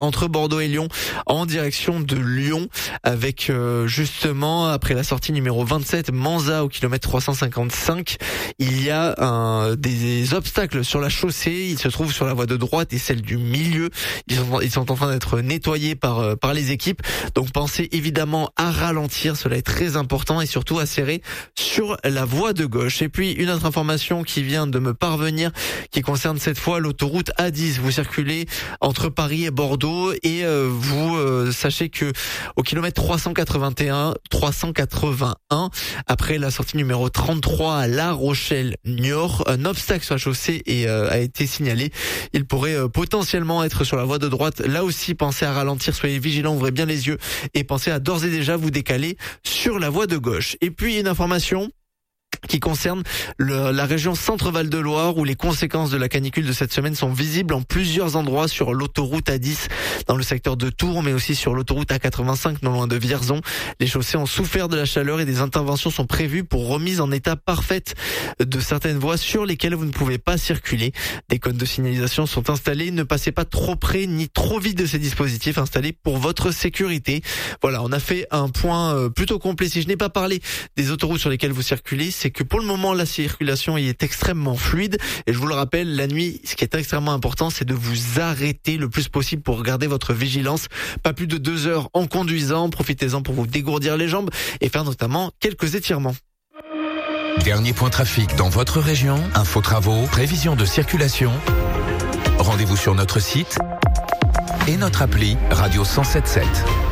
entre Bordeaux et Lyon en direction de Lyon avec justement après la sortie numéro 27 Manzat au kilomètre 355, il y a des obstacles sur la chaussée, ils se trouvent sur la voie de droite et celle du milieu. Ils sont en train d'être nettoyés par les équipes. Donc pensez évidemment à ralentir, cela est très important et surtout à serrer sur la voie de gauche. Et puis une autre information qui vient de me parvenir qui concerne cette fois l'autoroute A10. Vous circulez entre Paris et Bordeaux et vous sachez que au kilomètre 381 après la sortie numéro 33 à La Rochelle-Niort, un obstacle sur la chaussée a été signalé. Il pourrait potentiellement être sur la voie de droite. Là aussi, pensez à ralentir, soyez vigilants, ouvrez bien les yeux et pensez à d'ores et déjà vous décaler sur la voie de gauche. Et puis une information qui concerne la région Centre-Val de Loire où les conséquences de la canicule de cette semaine sont visibles en plusieurs endroits sur l'autoroute A10 dans le secteur de Tours mais aussi sur l'autoroute A85 non loin de Vierzon. Les chaussées ont souffert de la chaleur et des interventions sont prévues pour remise en état parfaite de certaines voies sur lesquelles vous ne pouvez pas circuler. Des cônes de signalisation sont installés, ne passez pas trop près ni trop vite de ces dispositifs installés pour votre sécurité. Voilà, on a fait un point plutôt complet. Si je n'ai pas parlé des autoroutes sur lesquelles vous circulez, c'est que pour le moment la circulation y est extrêmement fluide et je vous le rappelle, la nuit ce qui est extrêmement important c'est de vous arrêter le plus possible pour garder votre vigilance, pas plus de 2 heures en conduisant, profitez-en pour vous dégourdir les jambes et faire notamment quelques étirements. Dernier point trafic dans votre région, info travaux, prévision de circulation. Rendez-vous sur notre site et notre appli Radio 107.7.